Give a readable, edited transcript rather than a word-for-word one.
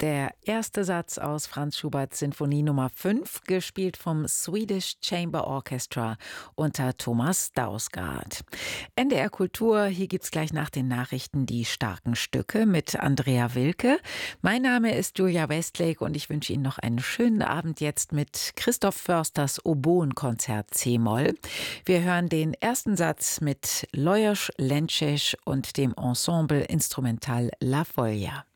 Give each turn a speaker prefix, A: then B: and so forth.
A: Der erste Satz aus Franz Schuberts Sinfonie Nummer 5, gespielt vom Swedish Chamber Orchestra unter Thomas Dausgaard. NDR Kultur, hier gibt's gleich nach den Nachrichten die starken Stücke mit Andrea Wilke. Mein Name ist Julia Westlake und ich wünsche Ihnen noch einen schönen Abend jetzt mit Christoph Försters Oboenkonzert C-Moll. Wir hören den ersten Satz mit Lajos Lences und dem Ensemble Instrumental La Foglia.